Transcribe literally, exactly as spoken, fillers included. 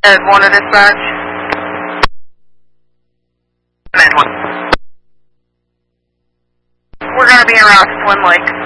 Ed one to dispatch. Ed one. We're gonna be around Twin Lake.